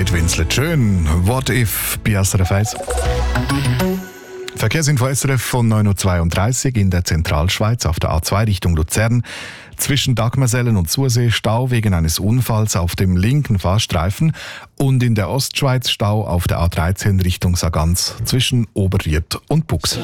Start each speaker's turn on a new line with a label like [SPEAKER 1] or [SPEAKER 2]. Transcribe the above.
[SPEAKER 1] Heute winselt schön. What if bei SRF 1? Verkehrsinfo SRF von 9.32 Uhr in der Zentralschweiz auf der A2 Richtung Luzern. Zwischen Dagmersellen und Sursee Stau wegen eines Unfalls auf dem linken Fahrstreifen und in der Ostschweiz Stau auf der A13 Richtung Sargans zwischen Oberried und Bux.